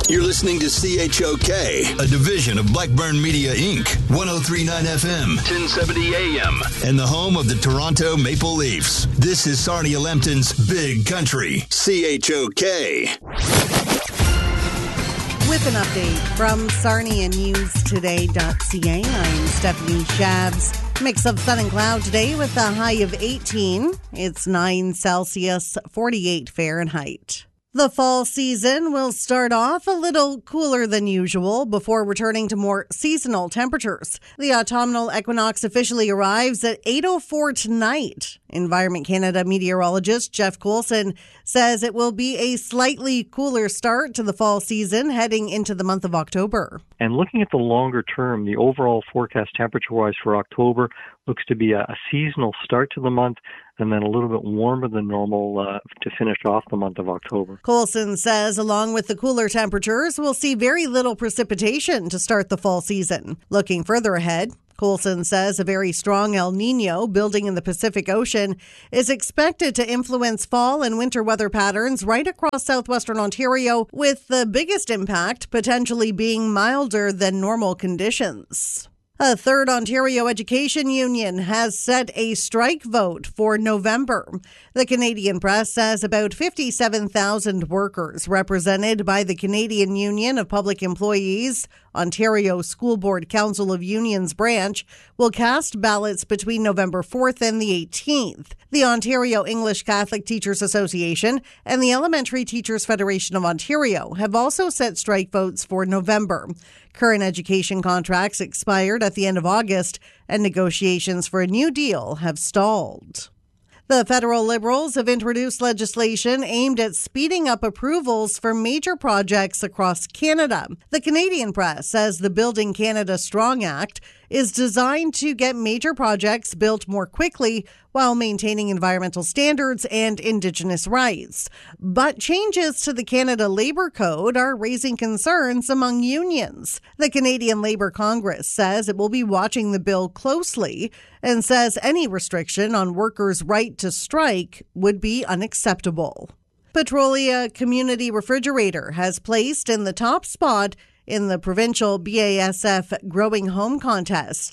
You're listening to CHOK, a division of Blackburn Media, Inc., 103.9 FM, 1070 AM, and the home of the Toronto Maple Leafs. This is Sarnia Lempton's Big Country, CHOK. With an update from SarniaNewsToday.ca, I'm Stephanie Shabs. Mix of sun and cloud today with a high of 18. It's 9 Celsius, 48 Fahrenheit. The fall season will start off a little cooler than usual before returning to more seasonal temperatures. The autumnal equinox officially arrives at 8:04 tonight. Environment Canada meteorologist Jeff Coulson says it will be a slightly cooler start to the fall season heading into the month of October. And looking at the longer term, the overall forecast temperature-wise for October looks to be a seasonal start to the month and then a little bit warmer than normal to finish off the month of October. Coulson says along with the cooler temperatures, we'll see very little precipitation to start the fall season. Looking further ahead, Coulson says a very strong El Niño building in the Pacific Ocean is expected to influence fall and winter weather patterns right across southwestern Ontario, with the biggest impact potentially being milder than normal conditions. A third Ontario Education Union has set a strike vote for November. The Canadian Press says about 57,000 workers represented by the Canadian Union of Public Employees, Ontario School Board Council of Unions branch, will cast ballots between November 4th and the 18th. The Ontario English Catholic Teachers Association and the Elementary Teachers Federation of Ontario have also set strike votes for November. Current education contracts expired at the end of August, and negotiations for a new deal have stalled. The federal Liberals have introduced legislation aimed at speeding up approvals for major projects across Canada. The Canadian Press says the Building Canada Strong Act is designed to get major projects built more quickly while maintaining environmental standards and Indigenous rights. But changes to the Canada Labour Code are raising concerns among unions. The Canadian Labour Congress says it will be watching the bill closely and says any restriction on workers' right to strike would be unacceptable. Petrolia Community Refrigerator has placed in the top spot in the provincial BASF Growing Home Contest.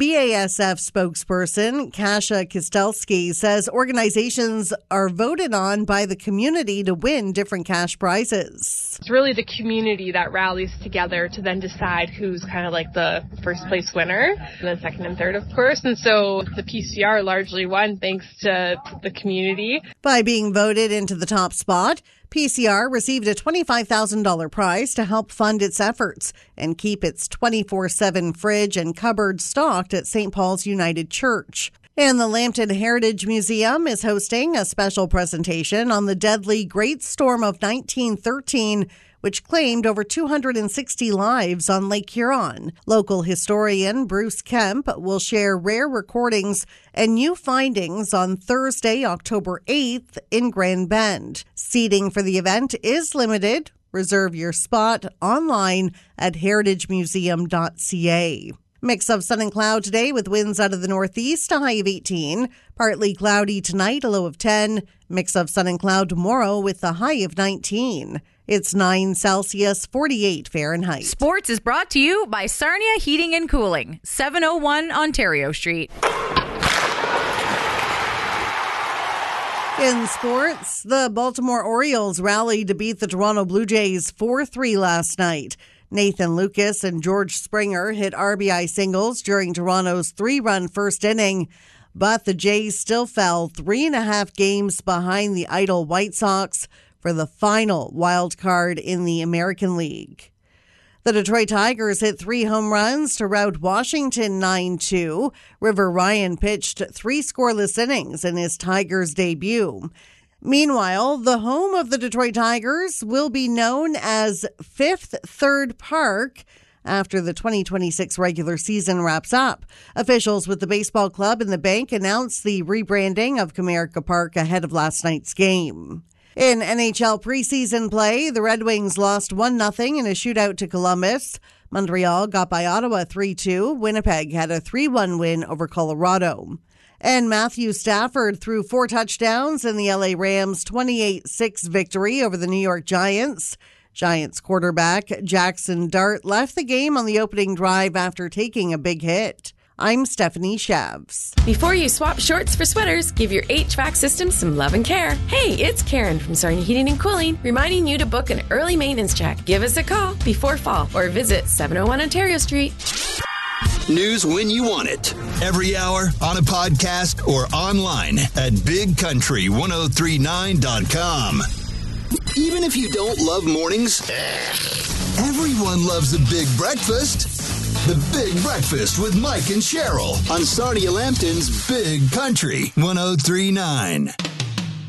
BASF spokesperson Kasia Kostelski says organizations are voted on by the community to win different cash prizes. It's really the community that rallies together to then decide who's kind of like the first place winner, and then second and third, of course. And so the PCR largely won thanks to the community. By being voted into the top spot, PCR received a $25,000 prize to help fund its efforts and keep its 24/7 fridge and cupboard stocked at St. Paul's United Church. And the Lambton Heritage Museum is hosting a special presentation on the deadly Great Storm of 1913, which claimed over 260 lives on Lake Huron. Local historian Bruce Kemp will share rare recordings and new findings on Thursday, October 8th in Grand Bend. Seating for the event is limited. Reserve your spot online at heritagemuseum.ca. Mix of sun and cloud today with winds out of the northeast, a high of 18. Partly cloudy tonight, a low of 10. Mix of sun and cloud tomorrow with a high of 19. It's 9 Celsius, 48 Fahrenheit. Sports is brought to you by Sarnia Heating and Cooling, 701 Ontario Street. In sports, the Baltimore Orioles rallied to beat the Toronto Blue Jays 4-3 last night. Nathan Lucas and George Springer hit RBI singles during Toronto's 3-run first inning, but the Jays still fell 3.5 games behind the idle White Sox for the final wild card in the American League. The Detroit Tigers hit 3 home runs to rout Washington 9-2. River Ryan pitched 3 scoreless innings in his Tigers debut. Meanwhile, the home of the Detroit Tigers will be known as Fifth Third Park after the 2026 regular season wraps up. Officials with the baseball club and the bank announced the rebranding of Comerica Park ahead of last night's game. In NHL preseason play, the Red Wings lost 1-0 in a shootout to Columbus. Montreal got by Ottawa 3-2. Winnipeg had a 3-1 win over Colorado. And Matthew Stafford threw 4 touchdowns in the LA Rams' 28-6 victory over the New York Giants. Giants quarterback Jackson Dart left the game on the opening drive after taking a big hit. I'm Stephanie Shavs. Before you swap shorts for sweaters, give your HVAC system some love and care. Hey, it's Karen from Sarnia Heating and Cooling, reminding you to book an early maintenance check. Give us a call before fall or visit 701 Ontario Street. News when you want it. Every hour, on a podcast, or online at bigcountry1039.com. Even if you don't love mornings, everyone loves a big breakfast. The Big Breakfast with Mike and Cheryl on Sarnia Lambton's Big Country 1039.